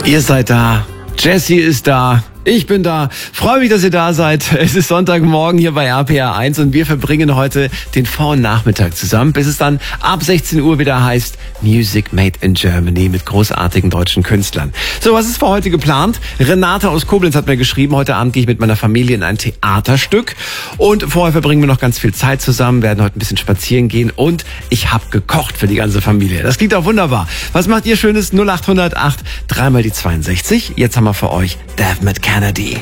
Ihr seid da. Jessie ist da. Ich bin da. Freue mich, dass ihr da seid. Es ist Sonntagmorgen hier bei RPR 1 und wir verbringen heute den Vor- und Nachmittag zusammen, bis es dann ab 16 Uhr wieder heißt Music Made in Germany mit großartigen deutschen Künstlern. So, was ist für heute geplant? Renate aus Koblenz hat mir geschrieben, heute Abend gehe ich mit meiner Familie in ein Theaterstück und vorher verbringen wir noch ganz viel Zeit zusammen, werden heute ein bisschen spazieren gehen und ich habe gekocht für die ganze Familie. Das klingt auch wunderbar. Was macht ihr Schönes? 0800 8 3 mal die 62. Jetzt haben wir für euch Dev mit Kennedy.